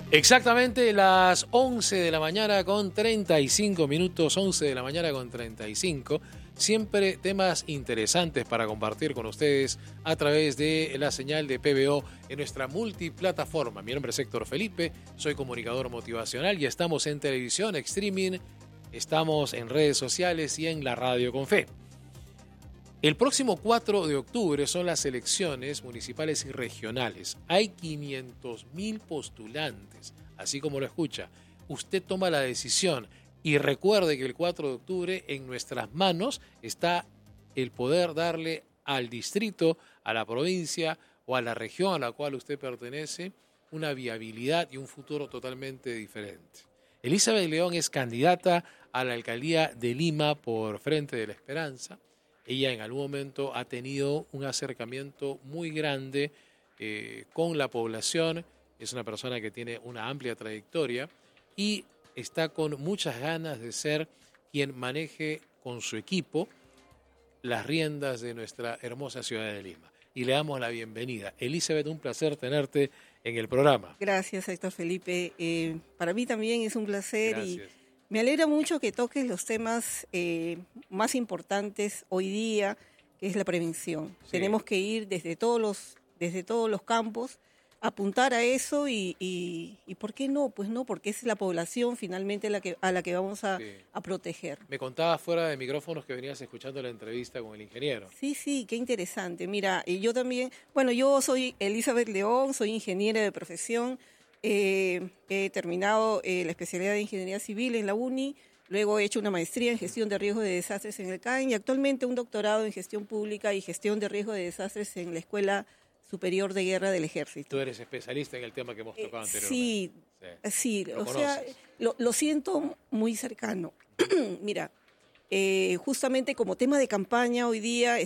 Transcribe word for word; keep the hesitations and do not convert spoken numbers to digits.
Exactamente las once de la mañana con treinta y cinco minutos, once de la mañana con treinta y cinco. Siempre temas interesantes para compartir con ustedes a través de la señal de P B O en nuestra multiplataforma. Mi nombre es Héctor Felipe, soy comunicador motivacional y estamos en televisión, streaming, estamos en redes sociales y en la radio con fe. El próximo cuatro de octubre son las elecciones municipales y regionales. Hay quinientos mil postulantes, así como lo escucha. Usted toma la decisión y recuerde que el cuatro de octubre en nuestras manos está el poder darle al distrito, a la provincia o a la región a la cual usted pertenece una viabilidad y un futuro totalmente diferente. Elizabeth León es candidata a la alcaldía de Lima por Frente de la Esperanza. Ella en algún momento ha tenido un acercamiento muy grande eh, con la población, es una persona que tiene una amplia trayectoria y está con muchas ganas de ser quien maneje con su equipo las riendas de nuestra hermosa ciudad de Lima. Y le damos la bienvenida. Elizabeth, un placer tenerte en el programa. Gracias, Héctor Felipe. Eh, para mí también es un placer. Gracias. Y me alegra mucho que toques los temas eh, más importantes hoy día, que es la prevención. Sí. Tenemos que ir desde todos los, desde todos los campos, apuntar a eso y, y, y ¿por qué no? Pues no, porque es la población finalmente la que, a la que vamos a, sí. a proteger. Me contabas fuera de micrófonos que venías escuchando la entrevista con el ingeniero. Sí, sí, qué interesante. Mira, y yo también, bueno, yo soy Elizabeth León, soy ingeniera de profesión. Eh, he terminado eh, la especialidad de Ingeniería Civil en la UNI, luego he hecho una maestría en Gestión de Riesgo de Desastres en el C A E N y actualmente un doctorado en Gestión Pública y Gestión de Riesgo de Desastres en la Escuela Superior de Guerra del Ejército. Tú eres especialista en el tema que hemos tocado eh, anteriormente. Sí, sí, ¿Lo o conoces? sea, lo, lo siento muy cercano. Mira, eh, justamente como tema de campaña hoy día